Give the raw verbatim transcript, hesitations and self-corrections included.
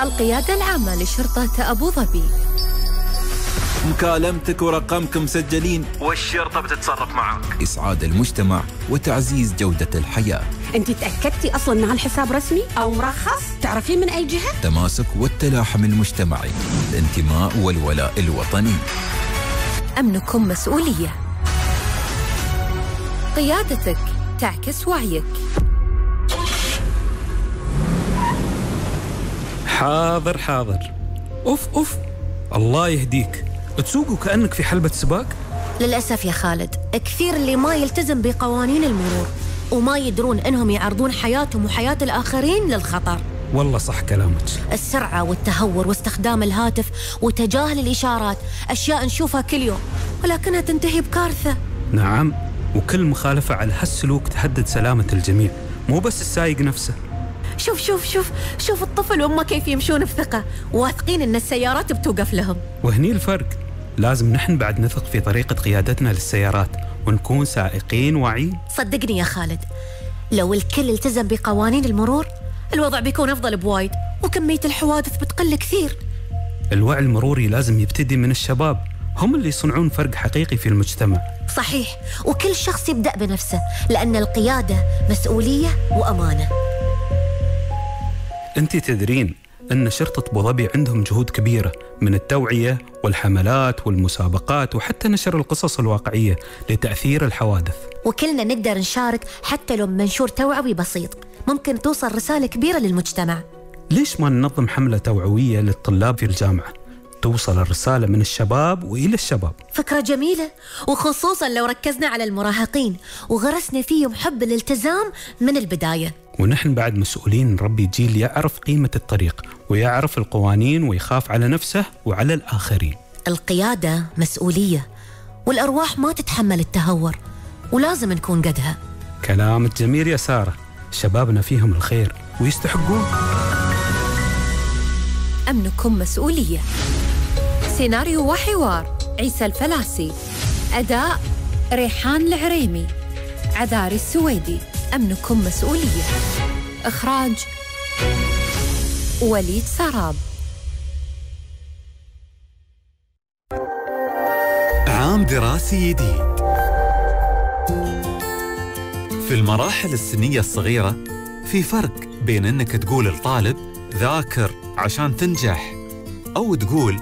القيادة العامة لشرطة أبو ظبي. مكالمتك ورقمك مسجلين والشرطة بتتصرف معك. إسعاد المجتمع وتعزيز جودة الحياة. أنت تأكدتي أصلاً أن الحساب رسمي أو مرخص؟ تعرفين من أي جهة؟ تماسك والتلاحم المجتمعي، الانتماء والولاء الوطني. أمنكم مسؤولية. قيادتك تعكس وعيك. حاضر حاضر. أوف أوف، الله يهديك، تسوق كأنك في حلبة سباق. للأسف يا خالد، كثير اللي ما يلتزم بقوانين المرور وما يدرون أنهم يعرضون حياتهم وحياة الآخرين للخطر. والله صح كلامك. السرعة والتهور واستخدام الهاتف وتجاهل الإشارات أشياء نشوفها كل يوم ولكنها تنتهي بكارثة. نعم، وكل مخالفة على هالسلوك تهدد سلامة الجميع، مو بس السايق نفسه. شوف شوف شوف شوف الطفل وأمه كيف يمشون بثقة واثقين أن السيارات بتوقف لهم. وهني الفرق، لازم نحن بعد نثق في طريقة قيادتنا للسيارات ونكون سائقين واعيين. صدقني يا خالد، لو الكل التزم بقوانين المرور الوضع بيكون أفضل بوايد وكمية الحوادث بتقل كثير. الوعي المروري لازم يبتدي من الشباب، هم اللي يصنعون فرق حقيقي في المجتمع. صحيح، وكل شخص يبدأ بنفسه لأن القيادة مسؤولية وأمانة. أنت تدرين أن شرطة أبو ظبي عندهم جهود كبيرة من التوعية والحملات والمسابقات وحتى نشر القصص الواقعية لتأثير الحوادث. وكلنا نقدر نشارك حتى لو منشور توعوي بسيط، ممكن توصل رسالة كبيرة للمجتمع. ليش ما ننظم حملة توعوية للطلاب في الجامعة؟ توصل الرسالة من الشباب وإلى الشباب. فكرة جميلة، وخصوصا لو ركزنا على المراهقين وغرسنا فيهم حب الالتزام من البداية. ونحن بعد مسؤولين نربي جيل يعرف قيمة الطريق ويعرف القوانين ويخاف على نفسه وعلى الآخرين. القيادة مسؤولية والأرواح ما تتحمل التهور ولازم نكون قدها. كلامك جميل يا سارة، شبابنا فيهم الخير ويستحقون. أمنكم مسؤولية. سيناريو وحوار عيسى الفلاسي. أداء ريحان العريمي، عذاري السويدي. أمنكم مسؤولية. إخراج وليد سراب. عام دراسي جديد. في المراحل السنية الصغيرة في فرق بين أنك تقول للطالب ذاكر عشان تنجح، أو تقول